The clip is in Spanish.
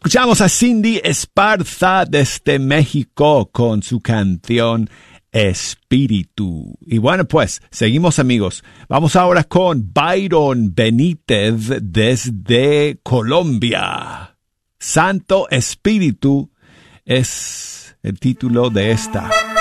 Escuchamos a Cindy Esparza desde México con su canción Espíritu. Y bueno, pues, seguimos amigos. Vamos ahora con Byron Benítez desde Colombia. Santo Espíritu es el título de esta